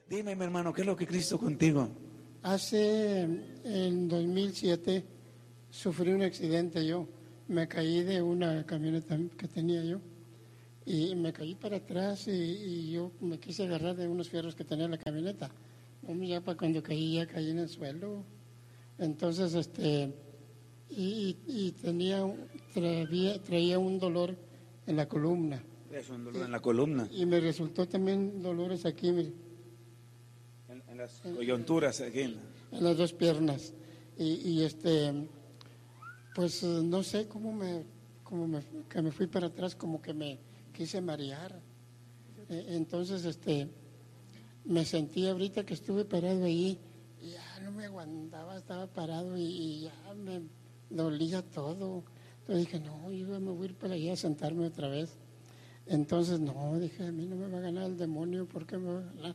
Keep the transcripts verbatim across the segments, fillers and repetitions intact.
Dime, mi hermano, ¿qué es lo que Cristo hizo contigo? Hace, en dos mil siete, sufrí un accidente yo. Me caí de una camioneta que tenía yo. Y me caí para atrás y, y yo me quise agarrar de unos fierros que tenía la camioneta. Hombre, ya para cuando caí, ya caí en el suelo. Entonces, este, y, y tenía, traía, traía un dolor en la columna. Es un dolor en la columna. Y me resultó también dolores aquí, mire. En, en las coyunturas aquí. En, en las dos piernas. Y, y este, pues no sé cómo me, cómo me, que me fui para atrás, como que me quise marear. Entonces, este, me sentí ahorita que estuve parado ahí, y ya no me aguantaba, estaba parado y, y ya me dolía todo. Entonces dije, no, yo me voy a ir para allá a sentarme otra vez. Entonces, no, dije, a mí no me va a ganar el demonio, ¿por qué me va a ganar?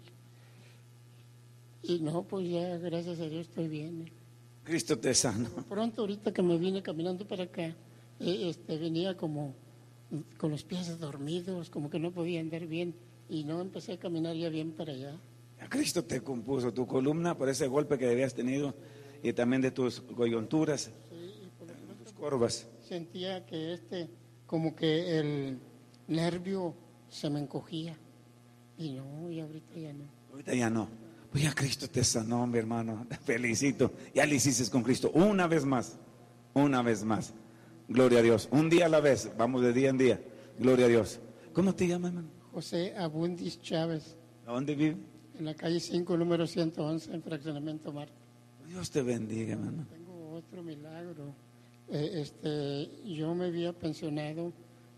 Y no, pues ya, gracias a Dios, estoy bien. Cristo te sanó. Pronto, ahorita que me vine caminando para acá, este, venía como con los pies dormidos, como que no podía andar bien, y no empecé a caminar ya bien para allá. Cristo te compuso tu columna por ese golpe que habías tenido y también de tus coyunturas, sí, y por lo pronto, tus corvas. Sentía que este, como que el nervio se me encogía, y no, y ahorita ya no. Ahorita ya no. Pues ya Cristo te sanó, mi hermano. Te felicito. Ya lo hiciste con Cristo. Una vez más. Una vez más. Gloria a Dios. Un día a la vez. Vamos de día en día. Gloria a Dios. ¿Cómo te llamas, hermano? José Abundis Chávez. ¿A dónde vive? En la calle cinco, número ciento once, en Fraccionamiento Marte. Dios te bendiga, hermano. Tengo otro milagro. Eh, este, yo me había pensionado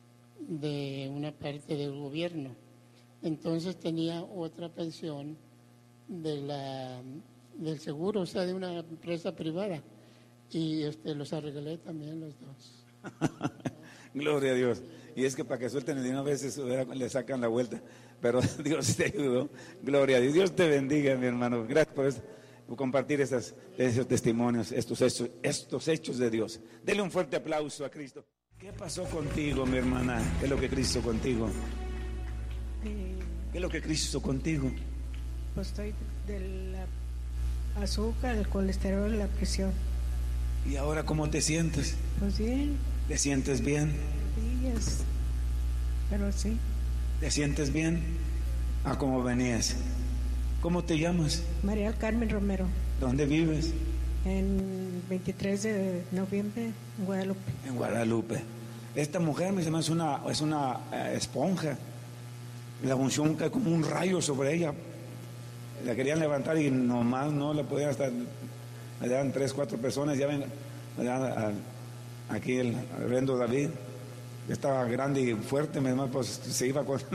de una parte del gobierno. Entonces tenía otra pensión de la del seguro, o sea, de una empresa privada, y este los arreglé también los dos. Gloria a Dios. Y es que para que suelten el dinero a veces le sacan la vuelta, pero Dios te ayudó. Gloria a Dios. Dios te bendiga, mi hermano. Gracias por, esto, por compartir estas, esos testimonios, estos hechos, estos hechos de Dios. Dele un fuerte aplauso a Cristo. ¿Qué pasó contigo, mi hermana? ¿Qué es lo que Cristo hizo contigo? Eh, ¿Qué es lo que Cristo hizo contigo? Pues estoy del azúcar, el colesterol, la presión. ¿Y ahora cómo te sientes? Pues bien. ¿Te sientes bien? Días, pero sí. ¿Te sientes bien? ¿A cómo venías? ¿Cómo te llamas? María del Carmen Romero. ¿Dónde vives? En veintitrés de noviembre, en Guadalupe. En Guadalupe. Esta mujer, me llama, es una, es una eh, esponja. La unción cae como un rayo sobre ella. La querían levantar y nomás no la podían, hasta le daban tres, cuatro personas. Ya ven, allá, a, aquí el reverendo David, que estaba grande y fuerte, mi hermano, pues se iba con.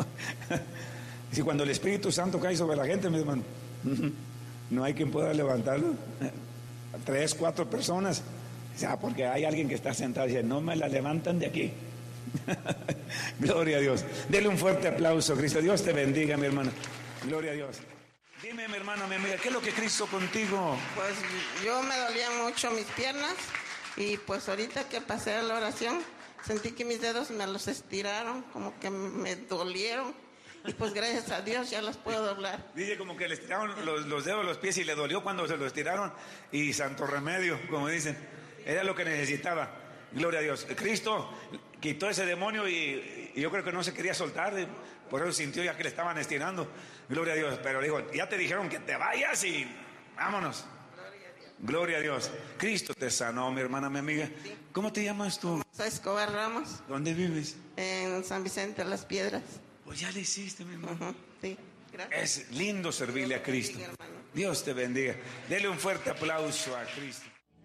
Y cuando el Espíritu Santo cae sobre la gente, mi hermano, no hay quien pueda levantarlo. Tres, cuatro personas. Ya, porque hay alguien que está sentado y dice, no me la levantan de aquí. Gloria a Dios. Dele un fuerte aplauso, Cristo. Dios te bendiga, mi hermano. Gloria a Dios. Dime, mi hermano, mi amiga, ¿qué es lo que Cristo contigo? Pues yo me dolían mucho mis piernas y pues ahorita que pasé a la oración sentí que mis dedos me los estiraron, como que me dolieron y pues gracias a Dios ya los puedo doblar. Dice como que le estiraron los, los dedos, los pies y le dolió cuando se los estiraron y santo remedio, como dicen, era lo que necesitaba. Gloria a Dios. Cristo quitó ese demonio y, y yo creo que no se quería soltar, por eso sintió ya que le estaban estirando. Gloria a Dios. Pero dijo, ya te dijeron que te vayas y vámonos. Gloria a Dios. Gloria a Dios. Cristo te sanó, mi hermana, mi amiga. Sí. ¿Cómo te llamas tú? Soy Escobar Ramos. ¿Dónde vives? En San Vicente de las Piedras. Pues ya le hiciste, mi hermano. Uh-huh. Sí, gracias. Es lindo servirle a Cristo. Dios te bendiga. Dele un fuerte aplauso a Cristo.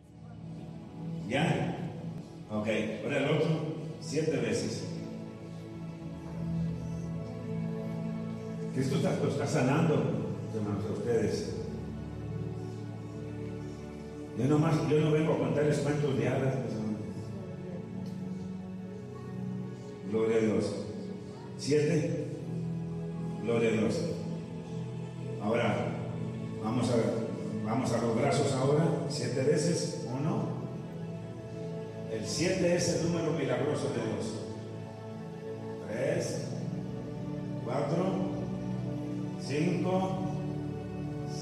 ¿Ya? Ok, ahora el otro, siete veces. Cristo está, lo está sanando, hermanos, a ustedes. Yo, nomás, yo no vengo a contarles cuentos de hadas. Gloria a Dios. Siete. Gloria a Dios. Ahora, vamos a, vamos a los brazos ahora, siete veces. Uno. El siete es el número milagroso de Dios. Tres, cuatro, cinco,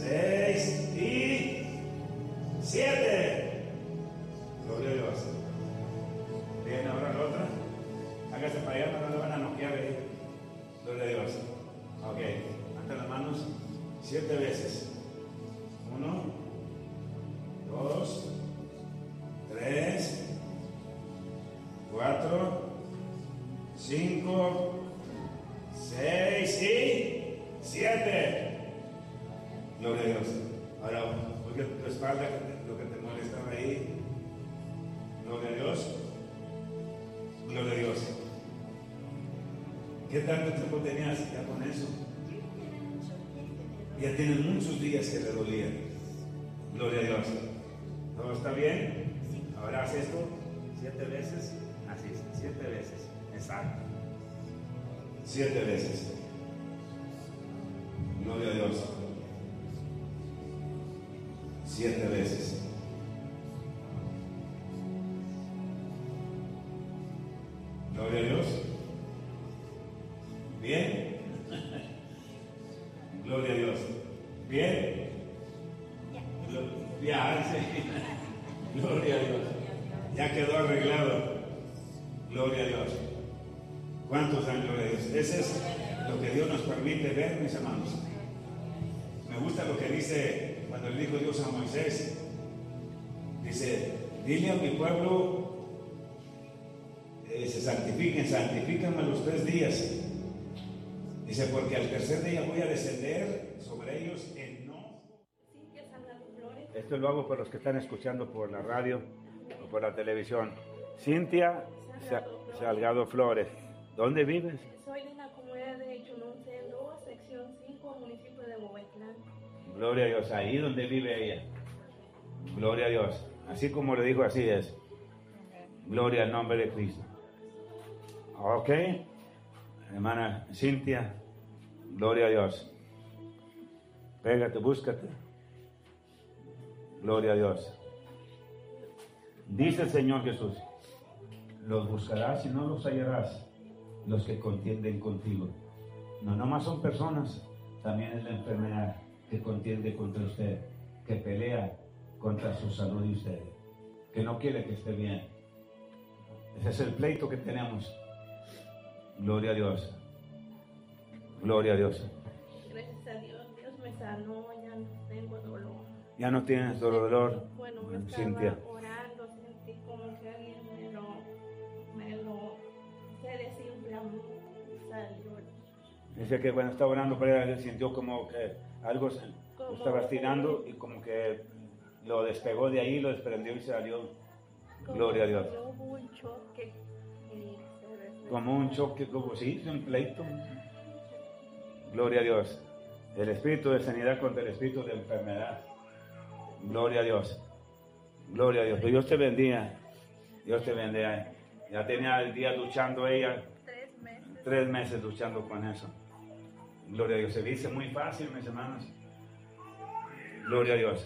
seis y siete. Gloria a Dios. Bien, ahora la otra. Hágase para allá, no le van a noquear ahí. Gloria a Dios. Ok, ante las manos siete veces. Uno, dos, tres, cuatro, cinco, seis y siete. Gloria a Dios. Ahora, porque tu espalda, lo que te molestaba ahí. Gloria a Dios. Gloria a Dios. ¿Qué tanto tiempo tenías ya con eso? Ya tienes muchos días que le dolía. Gloria a Dios. ¿Todo está bien? Ahora haz esto siete veces. Así, siete veces. Exacto. Siete veces. Gloria a Dios. Siete veces. Gloria a Dios. Bien. Gloria a Dios. Bien. Ya, sí. Gloria a Dios. Ya quedó arreglado. Gloria a Dios. ¿Cuántos dan gloria a Dios? Ese es lo que Dios nos permite ver, mis hermanos. Me gusta lo que dice cuando le dijo Dios a Moisés. Dice, dile a mi pueblo, eh, se santifiquen, santifíquenme los tres días. Dice, porque al tercer día voy a descender sobre ellos enojo. Esto lo hago por los que están escuchando por la radio o por la televisión. Cintia Salgado Flores. ¿Dónde vives? Soy de la comunidad de Chununcelo, sección cinco, municipio de Huehuetlán. Gloria a Dios, ahí donde vive ella. Gloria a Dios. Así como le dijo, así es. Gloria al nombre de Cristo. Ok. Hermana Cintia, gloria a Dios. Pégate, búscate. Gloria a Dios. Dice el Señor Jesús, los buscarás y no los hallarás, los que contienden contigo. No nomás son personas, también es la enfermedad que contiende contra usted, que pelea contra su salud de usted, que no quiere que esté bien. Ese es el pleito que tenemos. Gloria a Dios. Gloria a Dios. Gracias a Dios, Dios me sanó, ya no tengo dolor. Ya no tienes dolor, Bueno, me estaba Cintia. orando, sentí como que alguien me lo, me lo, se desinflamó, salió. Dice que cuando estaba orando para ella, sintió como que algo se Como- estaba estirando y como que lo despegó de ahí, lo desprendió y salió. Como Gloria a Dios. que hubo un choque y se resbaló. Como un choque, como sí, un pleito. Gloria a Dios. El espíritu de sanidad contra el espíritu de enfermedad. Gloria a Dios. Gloria a Dios. Dios te bendiga. Dios te bendiga. Ya tenía el día luchando ella. Tres meses. Tres meses luchando con eso. Gloria a Dios. Se dice muy fácil, mis hermanos. Gloria a Dios.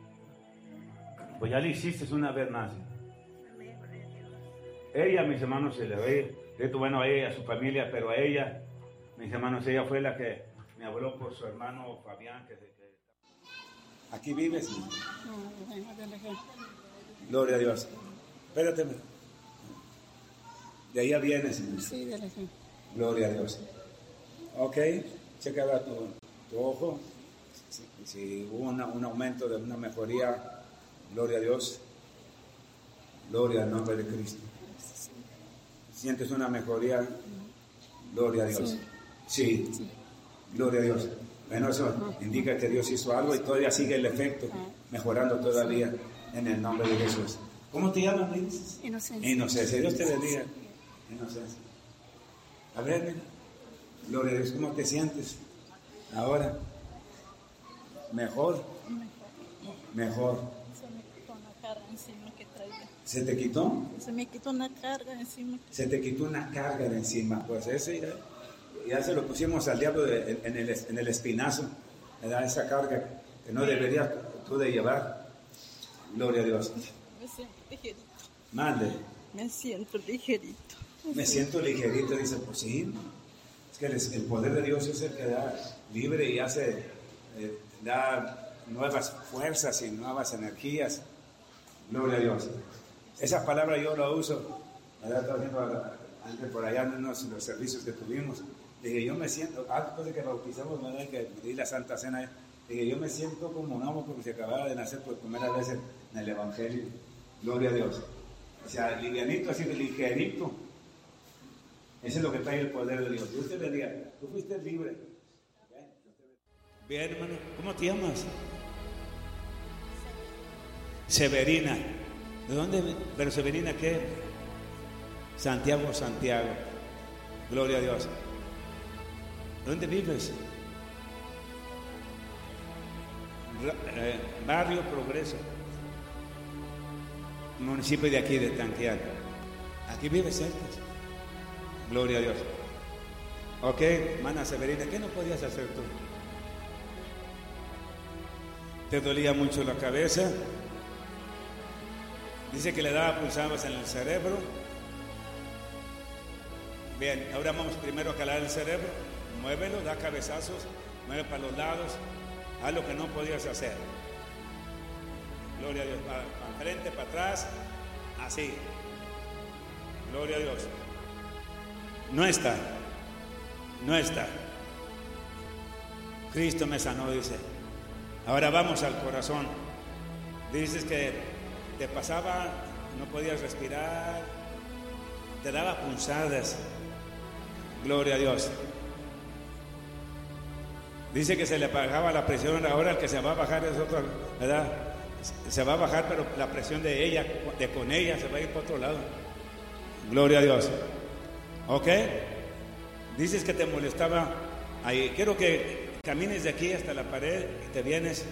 Pues ya le hiciste una vez más. Ella, mis hermanos, se le ve. Esto, bueno, a ella, a su familia, pero a ella, mis hermanos, ella fue la que me habló por su hermano Fabián. Que, que... ¿Aquí vives? No, vengo del ejemplo. Gloria a Dios. Espérate. De allá vienes. Sí, del ejemplo. Gloria a Dios. Ok, checa tu, tu ojo. Si, si hubo una, un aumento de una mejoría, gloria a Dios. Gloria al nombre de Cristo. ¿Sientes una mejoría? Gloria a Dios. Sí. Sí. Gloria a Dios. Bueno, eso indica que Dios hizo algo y todavía sigue el efecto, mejorando todavía en el nombre de Jesús. ¿Cómo te llamas, me dices? Inocencia. Inocencia. Dios te bendiga. Inocencia. A ver, mira. Gloria a Dios, ¿cómo te sientes ahora? ¿Mejor? Mejor. Se me quitó una carga encima que traía. ¿Se te quitó? Se me quitó una carga encima. Se te quitó una carga de encima. Pues ese ya, ya se lo pusimos al diablo de, en, el, en el espinazo. ¿Verdad? Esa carga que no deberías tú de llevar. Gloria a Dios. Me siento ligerito. Mande. Me siento ligerito. Me siento ligerito. Dice, pues sí. Es que el, el poder de Dios es el que da libre y hace eh, da nuevas fuerzas y nuevas energías. Gloria a Dios. Esa palabra yo la uso, ¿verdad? Estaba haciendo antes por allá en unos los servicios que tuvimos. Dije, yo me siento, antes de que bautizamos, ¿verdad? Que di la Santa Cena, dije, yo me siento como un amo porque se acababa de nacer por primera vez en, en el Evangelio. Gloria a Dios. O sea, livianito, así que ligerito. Ese es lo que trae el poder de Dios. Dios te bendiga. Tú fuiste libre. Bien, hermano. ¿Cómo te llamas? Severina. ¿De dónde? ¿Pero Severina qué? Santiago, Santiago. Gloria a Dios. ¿Dónde vives? Eh, Barrio Progreso. Municipio de aquí, de Tanquial. Aquí vives cerca. Gloria a Dios. Ok, hermana Severina, ¿qué no podías hacer tú? ¿Te dolía mucho la cabeza? Dice que le daba pulsadas en el cerebro. Bien, ahora vamos primero a calar el cerebro. Muévelo, da cabezazos, mueve para los lados. Haz lo que no podías hacer. Gloria a Dios. Para, para frente, para atrás. Así. Gloria a Dios. No está. No está. Cristo me sanó, dice. Ahora vamos al corazón. Dices que te pasaba, no podías respirar, te daba punzadas. Gloria a Dios. Dice que se le bajaba la presión. Ahora el que se va a bajar es otro, ¿verdad? Se va a bajar, pero la presión de ella, de con ella, se va a ir para otro lado. Gloria a Dios. ¿Ok? Dices que te molestaba ahí. Quiero que camines de aquí hasta la pared y te vienes.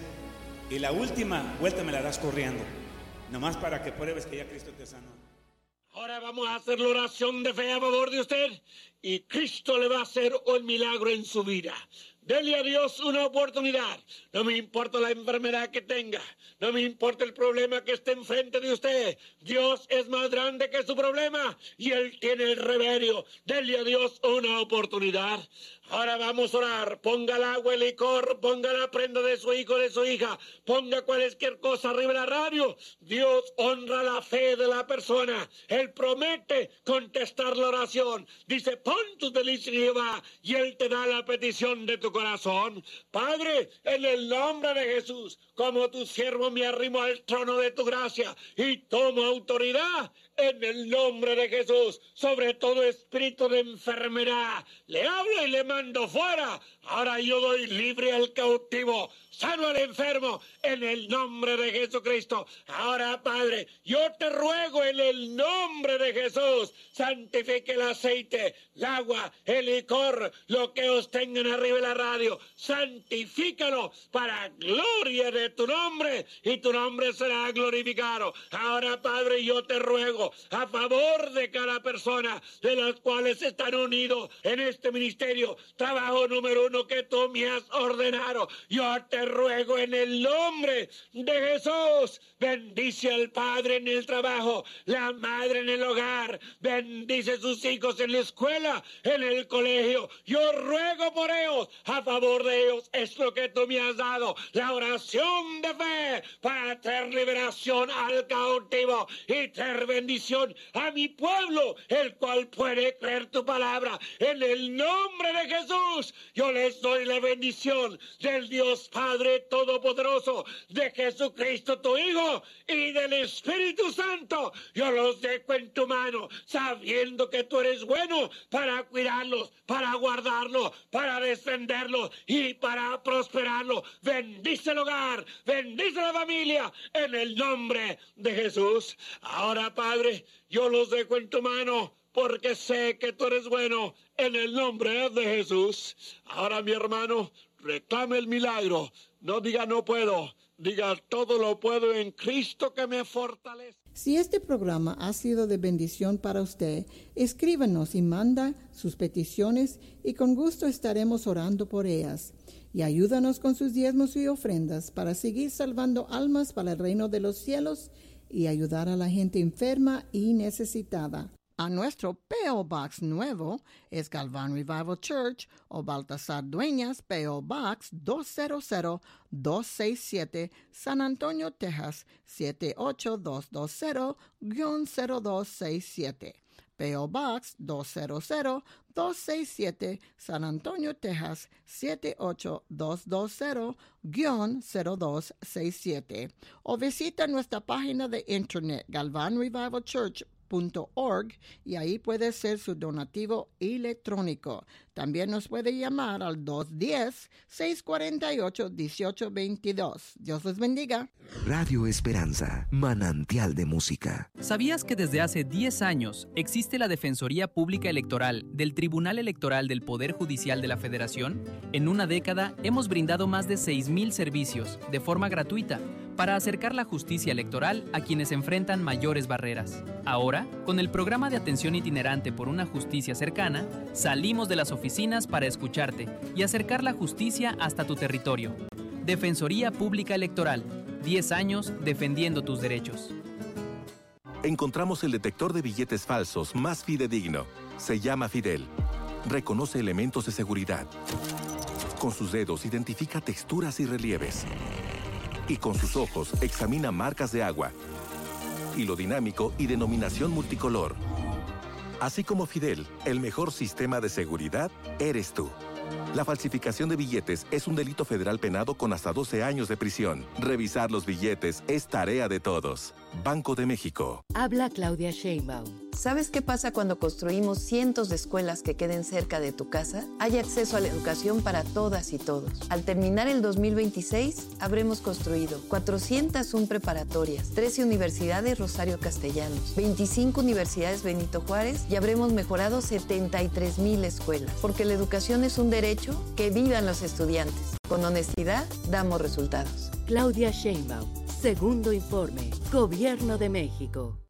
Y la última vuelta me la das corriendo. Nomás para que pruebes que ya Cristo te sanó. Ahora vamos a hacer la oración de fe a favor de usted. Y Cristo le va a hacer un milagro en su vida. Dele a Dios una oportunidad. No me importa la enfermedad que tenga. No me importa el problema que esté enfrente de usted. Dios es más grande que su problema y Él tiene el remedio. Dele a Dios una oportunidad. Ahora vamos a orar. Ponga el agua, el licor, ponga la prenda de su hijo, de su hija. Ponga cualquier cosa arriba de la radio. Dios honra la fe de la persona. Él promete contestar la oración. Dice, pon tus delicias en Jehová y Él te da la petición de tu corazón. Padre, en el nombre de Jesús, como tu siervo me arrimo al trono de tu gracia y tomo autoridad en el nombre de Jesús sobre todo espíritu de enfermedad. Le hablo y le mando fuera. Ahora yo doy libre al cautivo, sano al enfermo, en el nombre de Jesucristo. Ahora, Padre, yo te ruego en el nombre de Jesús, santifique el aceite, el agua, el licor, lo que os tengan arriba de la radio, santifícalo para gloria de tu nombre y tu nombre será glorificado. Ahora, Padre, yo te ruego a favor de cada persona de las cuales están unidos en este ministerio, trabajo número uno que tú me has ordenado. Yo te ruego en el nombre de Jesús, bendice al padre en el trabajo, la madre en el hogar, bendice a sus hijos en la escuela, en el colegio. Yo ruego por ellos, a favor de ellos, es lo que tú me has dado, la oración de fe para traer liberación al cautivo y traer bendición a mi pueblo, el cual puede creer tu palabra. En el nombre de Jesús, yo les doy la bendición del Dios Padre Todopoderoso, de Jesucristo tu Hijo y del Espíritu Santo. Yo los dejo en tu mano, sabiendo que tú eres bueno para cuidarlos, para guardarlos, para defenderlos y para prosperarlos. Bendice el hogar, bendice la familia, en el nombre de Jesús. Ahora, Padre, yo los dejo en tu mano, porque sé que tú eres bueno, en el nombre de Jesús. Ahora, mi hermano, reclame el milagro. No diga no puedo, diga todo lo puedo en Cristo que me fortalece. Si este programa ha sido de bendición para usted, escríbanos y manda sus peticiones y con gusto estaremos orando por ellas. Y ayúdanos con sus diezmos y ofrendas para seguir salvando almas para el reino de los cielos y ayudar a la gente enferma y necesitada. a nuestro P O Box nuevo, es Galván Revival Church o Baltasar Dueñas, P O Box dos cero cero dos seis siete, San Antonio, Texas siete ocho dos dos cero cero dos seis siete. P O Box dos cero cero dos seis siete, San Antonio, Texas siete ocho dos dos cero cero dos seis siete. O visita nuestra página de internet galvan revival church punto org y ahí puede hacer su donativo electrónico. También nos puede llamar al dos uno cero, seis cuatro ocho, uno ocho dos dos. Dios les bendiga. Radio Esperanza, manantial de música. ¿Sabías que desde hace diez años existe la Defensoría Pública Electoral del Tribunal Electoral del Poder Judicial de la Federación? En una década hemos brindado más de seis mil servicios de forma gratuita para acercar la justicia electoral a quienes enfrentan mayores barreras. Ahora, con el programa de atención itinerante por una justicia cercana, salimos de las oficinas para escucharte y acercar la justicia hasta tu territorio. Defensoría Pública Electoral, diez años defendiendo tus derechos. Encontramos el detector de billetes falsos más fidedigno. Se llama Fidel. Reconoce elementos de seguridad. Con sus dedos identifica texturas y relieves. Y con sus ojos examina marcas de agua, hilo dinámico y denominación multicolor. Así como Fidel, el mejor sistema de seguridad eres tú. La falsificación de billetes es un delito federal penado con hasta doce años de prisión. Revisar los billetes es tarea de todos. Banco de México. Habla Claudia Sheinbaum. ¿Sabes qué pasa cuando construimos cientos de escuelas que queden cerca de tu casa? Hay acceso a la educación para todas y todos. Al terminar el dos mil veintiséis, habremos construido cuatrocientas una preparatorias, trece universidades Rosario Castellanos, veinticinco universidades Benito Juárez y habremos mejorado setenta y tres mil escuelas. Porque la educación es un derecho, que vivan los estudiantes. Con honestidad, damos resultados. Claudia Sheinbaum, segundo informe, Gobierno de México.